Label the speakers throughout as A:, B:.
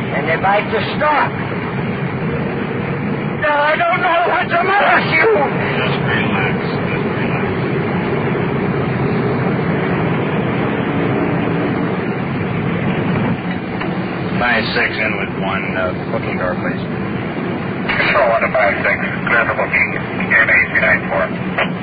A: and they'd like to stop. No, I don't know what's the matter with you.
B: Just relax. Just relax. 5-6 in with one. Booking door, please.
C: Control 1 to 5-6. Clear for booking. Air AC 94.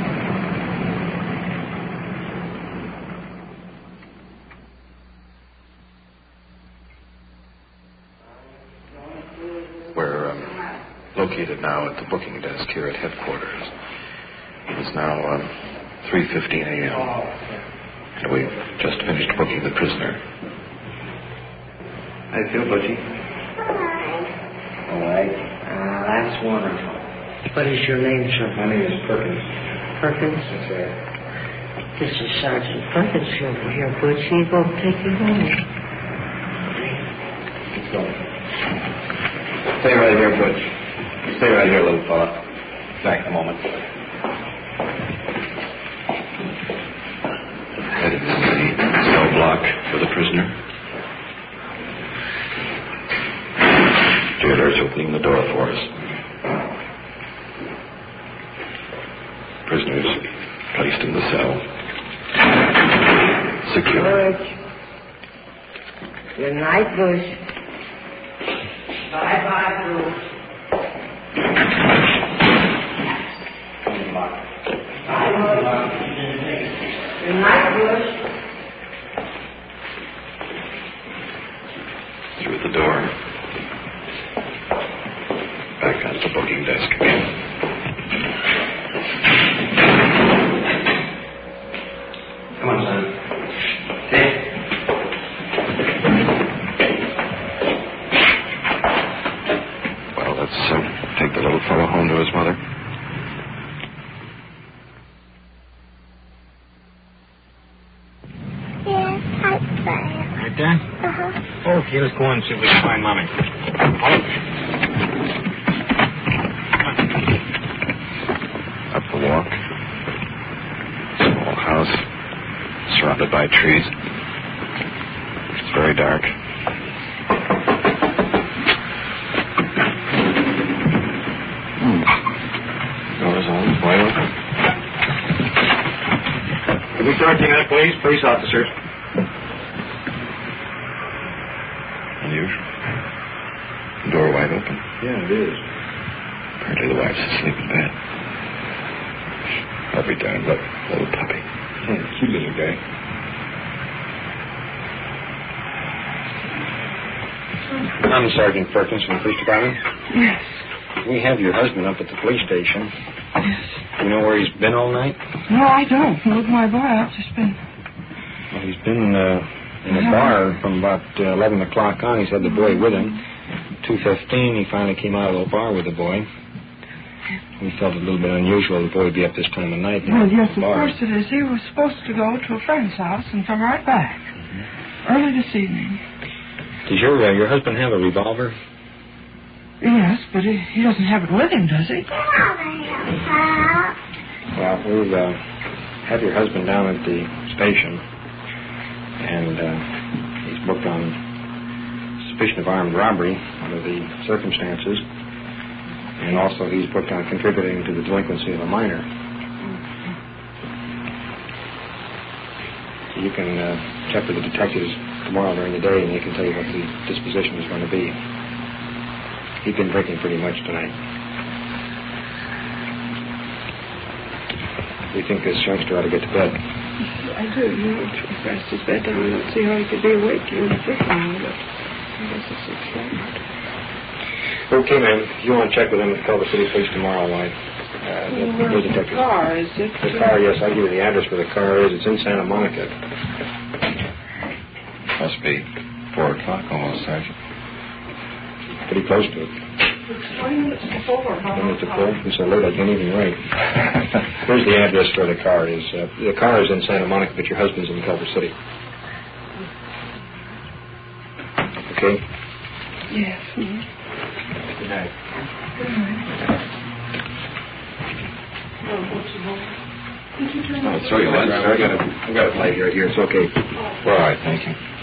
D: Located now at the booking desk here at headquarters. It is now 3:15 a.m. and we've just finished booking the prisoner. How do you feel, Butchie?
A: All right. That's wonderful. What is your name, sir?
D: My name is Perkins.
A: Perkins?
D: That's right.
A: This is Sergeant Perkins over here, Butch. He's going to take you home.
D: Let's go. Stay right here, Butch. Stay right here, little fella. Back in a moment. Headed to the cell block for the prisoner. Jailer's opening the door for us. Prisoners placed in the cell. Secure.
A: Good night, Bush. Bye-bye, Bruce. Good night, Bush.
D: Through the door. Back onto the booking desk again. Come on, son. Sit. Well, let's take the little fellow home to his mother.
B: Right there? Uh-huh. Okay, let's go in and see if we can find Mommy.
D: Up the walk. Small house. Surrounded by trees. It's very dark. Doors on, wide open.
B: Can we start taking that, please? Police officers.
D: The door wide open.
B: Yeah, it is.
D: Apparently the wife's asleep in bed. I'll be darned, but little puppy.
B: Cute little guy. I'm Sergeant Perkins from the police department.
E: Yes.
B: We have your husband up at the police station.
E: Yes.
B: You know where he's been all night?
E: No, I don't. With my boy, I've just been...
B: Well, he's been in a bar from about 11 o'clock on. He's had the boy with him. 2:15, he finally came out of the bar with the boy. We felt it a little bit unusual the boy would be up this time of night.
E: Well, yes, of course it is. He was supposed to go to a friend's house and come right back. Early this evening.
B: Does your husband have a revolver?
E: Yes, but he doesn't have it with him, does he?
B: Well, we've had your husband down at the station, and he's booked on suspicion of armed robbery under the circumstances, and also he's booked on contributing to the delinquency of a minor. So you can check with the detectives tomorrow during the day, and they can tell you what the disposition is going to be. He's been drinking pretty much tonight. We think this youngster ought to get to bed.
E: I do. You know, to rest his bed down. I don't see how he could be awake during the first hour, but I guess it's excitement.
B: Okay, ma'am. If you want to check with them, call the city police tomorrow night.
E: Where's the car? Is it?
B: The car, yes. I'll give you the address where the car is. It's in Santa Monica.
D: Must be 4 o'clock almost, Sergeant.
B: Pretty close to it.
E: It's 20 minutes before.
B: 20 minutes before? It's so late I can't even write. Here's the address where the car is. The car is in Santa Monica, but your husband's in Culver City. Okay?
E: Yes. Mm-hmm.
B: Good night.
E: Good night. Oh, what's the matter? Did you turn
D: I'll throw you lunch.
B: I got it right here. It's okay.
D: All right, thank you.